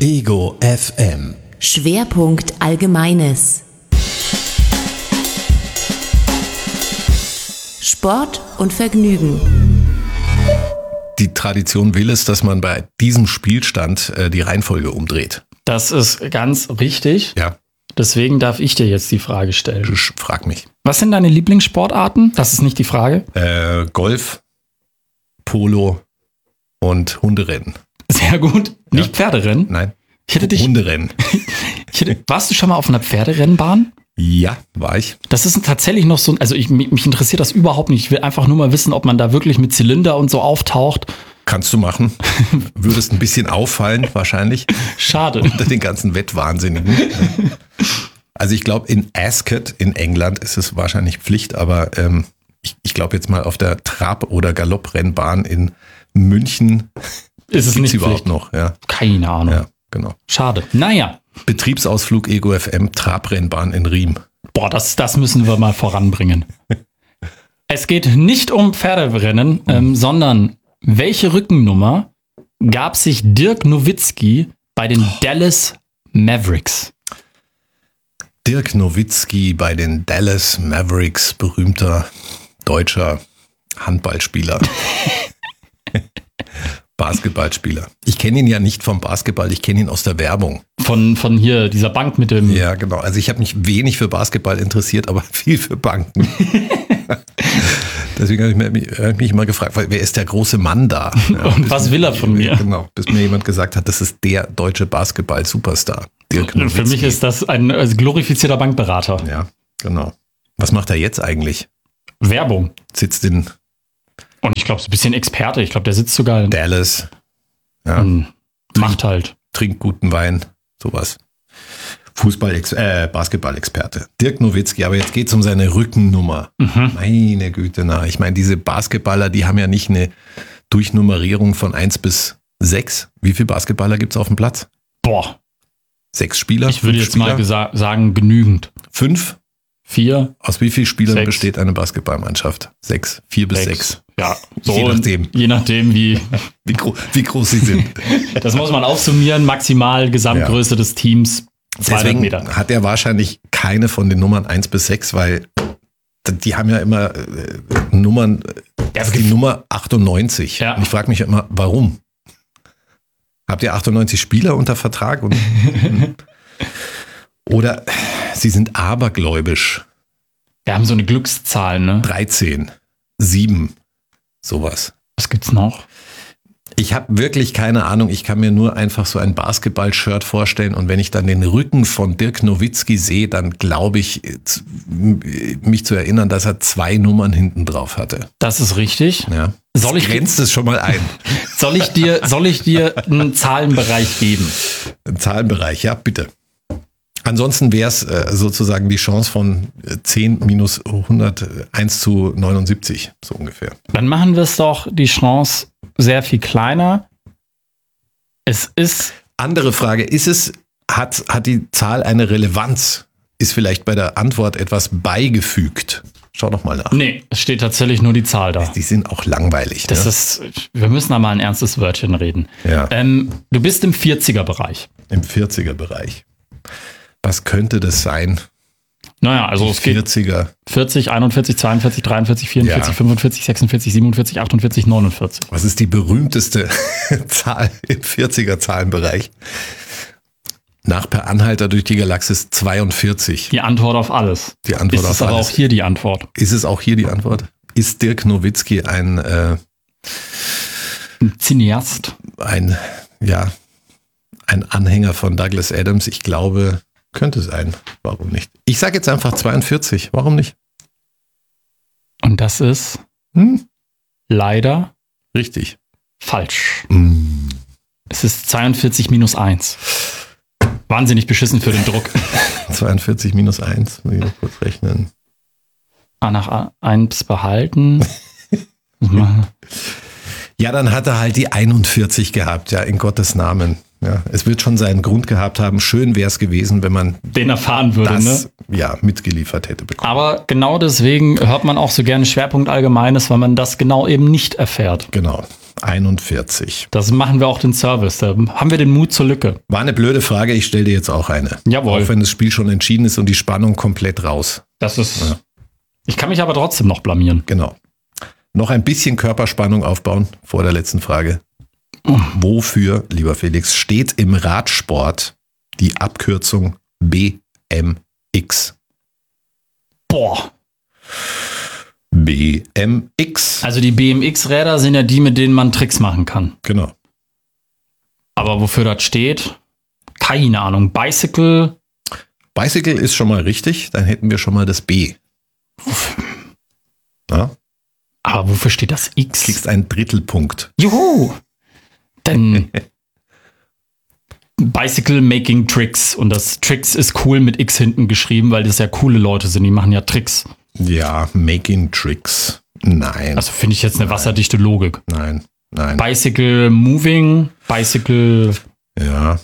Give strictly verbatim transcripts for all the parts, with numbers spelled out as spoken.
Ego F M. Schwerpunkt Allgemeines. Sport und Vergnügen. Die Tradition will es, dass man bei diesem Spielstand äh, die Reihenfolge umdreht. Das ist ganz richtig. Ja. Deswegen darf ich dir jetzt die Frage stellen. Frag mich. Was sind deine Lieblingssportarten? Das ist nicht die Frage. Äh, Golf, Polo und Hunderennen. Sehr gut. Nicht Ja. Pferderennen? Nein. Ich hätte dich, Hunderennen. ich hätte, warst du schon mal auf einer Pferderennbahn? Ja, war ich. Das ist tatsächlich noch so, also ich, mich interessiert das überhaupt nicht. Ich will einfach nur mal wissen, ob man da wirklich mit Zylinder und so auftaucht. Kannst du machen. Würdest ein bisschen auffallen, wahrscheinlich. Schade. Unter den ganzen Wettwahnsinnigen. Also ich glaube, in Ascot in England ist es wahrscheinlich Pflicht, aber ähm, ich, ich glaube jetzt mal auf der Trab- oder Galopprennbahn in München Ist es gibt's nicht überhaupt Pflicht? noch. Ja, Keine Ahnung. ja, genau. Schade. Naja. Betriebsausflug Ego F M, Trabrennbahn in Riem. Boah, das, das müssen wir mal voranbringen. Es geht nicht um Pferderennen, ähm, sondern welche Rückennummer gab sich Dirk Nowitzki bei den Dallas Mavericks? Dirk Nowitzki bei den Dallas Mavericks, berühmter deutscher Handballspieler. Basketballspieler. Ich kenne ihn ja nicht vom Basketball, ich kenne ihn aus der Werbung. Von, von hier, dieser Bank mit dem... Ja, genau. Also ich habe mich wenig für Basketball interessiert, aber viel für Banken. Deswegen habe ich mich, hab ich mich immer gefragt, wer ist der große Mann da? Ja, Und was will er von mir? Genau, bis mir jemand gesagt hat, das ist der deutsche Basketball-Superstar. Dirk Nowitzki. Für mich ist das ein also glorifizierter Bankberater. Ja, genau. Was macht er jetzt eigentlich? Werbung. Sitzt in Und ich glaube, so ein bisschen Experte. Ich glaube, der sitzt sogar... Dallas, ja, und macht halt. trinkt guten Wein, sowas. Fußball, äh, Basketball-Experte. Dirk Nowitzki, aber jetzt geht es um seine Rückennummer. Mhm. Meine Güte, na, ich meine, diese Basketballer, die haben ja nicht eine Durchnummerierung von eins bis sechs. Wie viele Basketballer gibt es auf dem Platz? Boah, Sechs Spieler? ich würde Fünf jetzt mal Spieler? gesa- sagen, genügend. Fünf? Vier, Aus wie vielen Spielern Sechs. besteht eine Basketballmannschaft? Sechs. Vier bis sechs. sechs. Ja, so Je nachdem. Je nachdem, wie. Wie, gro wie groß sie sind. Das muss man aufsummieren. Maximal Gesamtgröße des Teams zweihundert Deswegen Meter. hat er wahrscheinlich keine von den Nummern eins bis sechs, weil die haben ja immer äh, Nummern, Ja, also die Nummer achtundneunzig. Ja. Und ich frage mich immer, warum? Habt ihr achtundneunzig Spieler unter Vertrag? Und, oder sie sind abergläubisch. Wir haben so eine Glückszahl, ne? dreizehn, sieben, sowas. Was gibt's noch? Ich habe wirklich keine Ahnung. Ich kann mir nur einfach so ein Basketball-Shirt vorstellen. Und wenn ich dann den Rücken von Dirk Nowitzki sehe, dann glaube ich, mich zu erinnern, dass er zwei Nummern hinten drauf hatte. Das ist richtig. Ja. Soll ich- Grenzt es schon mal ein. Soll ich dir, soll ich dir einen Zahlenbereich geben? Ein Zahlenbereich, ja, bitte. Ansonsten wäre es äh, sozusagen die Chance von äh, zehn minus hundert, eins zu neunundsiebzig, so ungefähr. Dann machen wir es doch die Chance sehr viel kleiner. Es ist, Andere Frage, ist es, hat, hat die Zahl eine Relevanz? Ist vielleicht bei der Antwort etwas beigefügt? Schau doch mal nach. nee, es steht tatsächlich nur die Zahl da. Die sind auch langweilig. Das ne? ist, wir müssen da mal ein ernstes Wörtchen reden. Ja. Ähm, du bist im vierziger-Bereich. Im vierziger-Bereich. Was könnte das sein? Naja, also es geht vierziger. vierzig, einundvierzig, zweiundvierzig, dreiundvierzig, vierundvierzig, Ja. fünfundvierzig, sechsundvierzig, siebenundvierzig, achtundvierzig, neunundvierzig. Was ist die berühmteste Zahl im vierziger-Zahlenbereich? Nach Per Anhalter durch die Galaxis zweiundvierzig. Die Antwort auf alles. Die Antwort Ist auf es aber alles. auch hier die Antwort. Ist es auch hier die Antwort? Ist Dirk Nowitzki ein, äh, Ein Cineast. ein, ja, ein Anhänger von Douglas Adams? Ich glaube, könnte sein. Warum nicht? Ich sage jetzt einfach zweiundvierzig. Warum nicht? Und das ist Hm? leider Richtig. falsch. Mm. Es ist zweiundvierzig minus eins. Wahnsinnig beschissen für den Druck. zweiundvierzig minus eins. Muss ich mal kurz rechnen. Ah, nach eins behalten. Ja, dann hat er halt die einundvierzig gehabt, ja, in Gottes Namen. Ja, es wird schon seinen Grund gehabt haben. Schön wäre es gewesen, wenn man Den erfahren würde, das ne? ja, mitgeliefert hätte bekommen. Aber genau deswegen hört man auch so gerne Schwerpunkt Allgemeines, weil man das genau eben nicht erfährt. Genau, einundvierzig. Das machen wir auch den Service. Da haben wir den Mut zur Lücke. War eine blöde Frage, ich stelle dir jetzt auch eine. Jawohl. Auch wenn das Spiel schon entschieden ist und die Spannung komplett raus. Das ist. Ja. Ich kann mich aber trotzdem noch blamieren. Genau. Noch ein bisschen Körperspannung aufbauen vor der letzten Frage. Oh. Wofür, lieber Felix, steht im Radsport die Abkürzung B M X? Boah. B M X. Also die B M X-Räder sind ja die, mit denen man Tricks machen kann. Genau. Aber wofür das steht? Keine Ahnung. Bicycle. Bicycle ist schon mal richtig, dann hätten wir schon mal das B. Ja? Aber wofür steht das X? Kriegst einen Drittelpunkt. Juhu! Denn Bicycle Making Tricks. Und das Tricks ist cool mit X hinten geschrieben, weil das ja coole Leute sind. Die machen ja Tricks. Ja, Making Tricks. Nein. Also finde ich jetzt eine wasserdichte Logik. Nein, nein. Bicycle Moving, Bicycle Ja.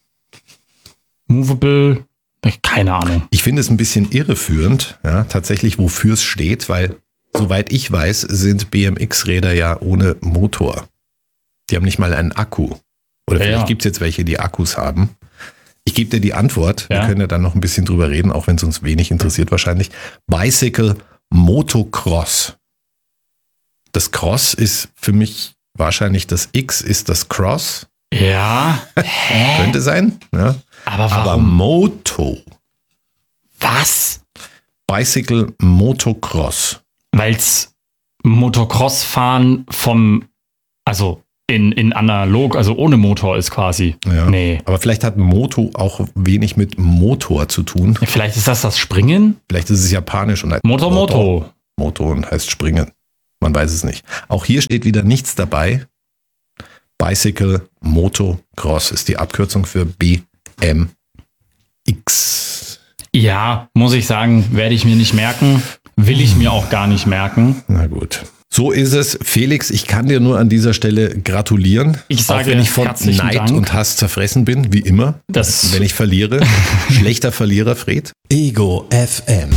Movable. Keine Ahnung. Ich finde es ein bisschen irreführend, ja, tatsächlich, wofür es steht, weil, soweit ich weiß, sind B M X-Räder ja ohne Motor. Die haben nicht mal einen Akku. Oder vielleicht Ja, ja. gibt es jetzt welche, die Akkus haben. Ich gebe dir die Antwort. Ja. Wir können ja dann noch ein bisschen drüber reden, auch wenn es uns wenig interessiert wahrscheinlich. Bicycle Motocross. Das Cross ist für mich wahrscheinlich das X, ist das Cross. Ja. Hä? Könnte sein. Ja. Aber Aber warum? Moto. Was? Bicycle Motocross. Weil's Motocross-Fahren vom, also in, in analog, also ohne Motor ist quasi. Ja. Nee. Aber vielleicht hat Moto auch wenig mit Motor zu tun. Vielleicht ist das das Springen? Vielleicht ist es japanisch und heißt Moto, Moto. Moto und heißt Springen. Man weiß es nicht. Auch hier steht wieder nichts dabei. Bicycle Motocross ist die Abkürzung für B M X. Ja, muss ich sagen, werde ich mir nicht merken. Will ich mir auch gar nicht merken. Na gut. So ist es. Felix, ich kann dir nur an dieser Stelle gratulieren. Ich sage auch wenn ich von herzlichen Neid Dank. und Hass zerfressen bin, wie immer. Das- wenn ich verliere. Schlechter Verlierer, Fred. Ego F M.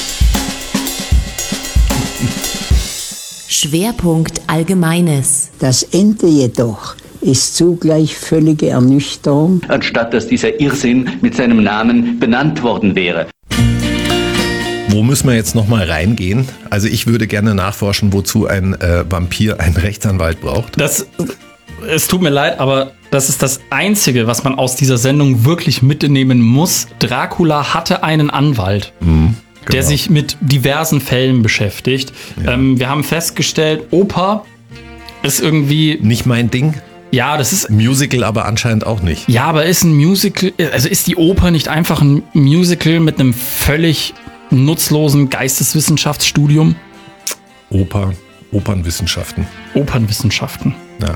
Schwerpunkt Allgemeines. Das Ende jedoch ist zugleich völlige Ernüchterung. anstatt dass dieser Irrsinn mit seinem Namen benannt worden wäre. Wo müssen wir jetzt nochmal reingehen? Also ich würde gerne nachforschen, wozu ein äh, Vampir einen Rechtsanwalt braucht. Das, es tut mir leid, aber das ist das Einzige, was man aus dieser Sendung wirklich mitnehmen muss. Dracula hatte einen Anwalt, Mhm, genau. der sich mit diversen Fällen beschäftigt. Ja. Ähm, wir haben festgestellt, Oper ist irgendwie, Nicht mein Ding. ja, das ist, Musical aber anscheinend auch nicht. ja, aber ist ein Musical, also ist die Oper nicht einfach ein Musical mit einem völlig nutzlosen Geisteswissenschaftsstudium? Oper, Opernwissenschaften. Opernwissenschaften. Ja.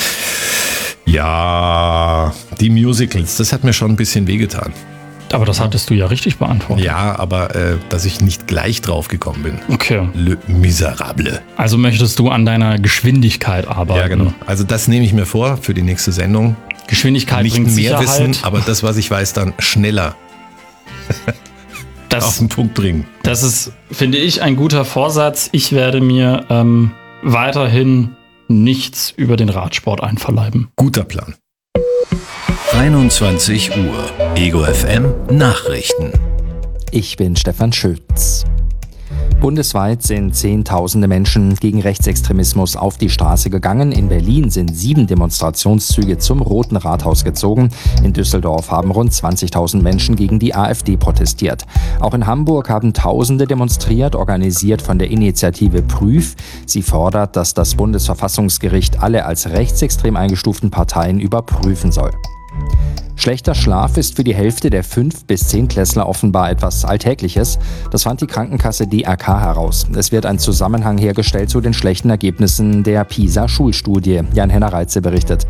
Ja, die Musicals, das hat mir schon ein bisschen wehgetan. Aber das hattest du ja richtig beantwortet. Ja, aber äh, dass ich nicht gleich drauf gekommen bin. Okay. Le Miserable. Also möchtest du an deiner Geschwindigkeit arbeiten? Ja, genau. Also das nehme ich mir vor für die nächste Sendung. Geschwindigkeit Nicht bringt mehr Sicherheit. wissen, aber das, was ich weiß, dann schneller auf das, den Punkt bringen. das ist, finde ich, ein guter Vorsatz. Ich werde mir ähm, weiterhin nichts über den Radsport einverleiben. Guter Plan. einundzwanzig Uhr. Ego F M Nachrichten. Ich bin Stefan Schütz. Bundesweit sind Zehntausende Menschen gegen Rechtsextremismus auf die Straße gegangen. In Berlin sind sieben Demonstrationszüge zum Roten Rathaus gezogen. In Düsseldorf haben rund zwanzigtausend Menschen gegen die AfD protestiert. Auch in Hamburg haben Tausende demonstriert, organisiert von der Initiative Prüf. Sie fordert, dass das Bundesverfassungsgericht alle als rechtsextrem eingestuften Parteien überprüfen soll. Schlechter Schlaf ist für die Hälfte der fünf- bis Zehnklässler offenbar etwas Alltägliches. Das fand die Krankenkasse D R K heraus. Es wird ein Zusammenhang hergestellt zu den schlechten Ergebnissen der PISA-Schulstudie. Jan-Henner Reitze berichtet.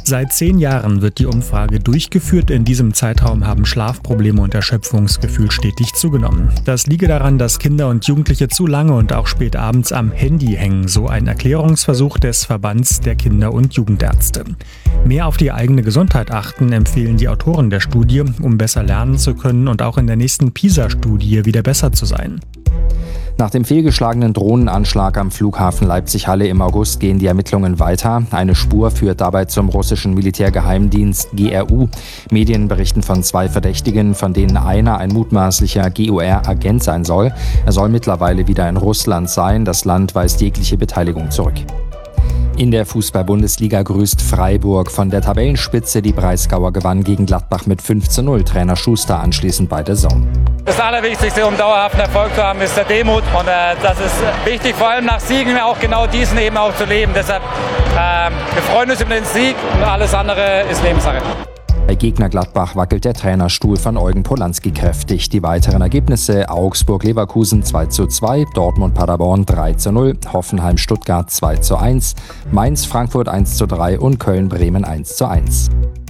Seit zehn Jahren wird die Umfrage durchgeführt. In diesem Zeitraum haben Schlafprobleme und Erschöpfungsgefühl stetig zugenommen. Das liege daran, dass Kinder und Jugendliche zu lange und auch spät abends am Handy hängen, so ein Erklärungsversuch des Verbands der Kinder- und Jugendärzte. Mehr auf die eigene Gesundheit achten empfehlen die Autoren der Studie, um besser lernen zu können und auch in der nächsten PISA-Studie wieder besser zu sein. Nach dem fehlgeschlagenen Drohnenanschlag am Flughafen Leipzig-Halle im August gehen die Ermittlungen weiter. Eine Spur führt dabei zum russischen Militärgeheimdienst G R U. Medien berichten von zwei Verdächtigen, von denen einer ein mutmaßlicher G U R-Agent sein soll. Er soll mittlerweile wieder in Russland sein. Das Land weist jegliche Beteiligung zurück. In der Fußball-Bundesliga grüßt Freiburg. Von der Tabellenspitze die Breisgauer gewann gegen Gladbach mit fünf zu null. Trainer Schuster anschließend bei der D A Z N. Das Allerwichtigste, um dauerhaften Erfolg zu haben, ist der Demut. Und äh, das ist wichtig, vor allem nach Siegen auch genau diesen eben auch zu leben. Deshalb, äh, wir freuen uns über den Sieg und alles andere ist Nebensache. Bei Gegner Gladbach wackelt der Trainerstuhl von Eugen Polanski kräftig. Die weiteren Ergebnisse: Augsburg-Leverkusen zwei zu zwei, Dortmund-Paderborn drei zu null, Hoffenheim-Stuttgart zwei zu eins, Mainz-Frankfurt eins zu drei und Köln-Bremen eins zu eins.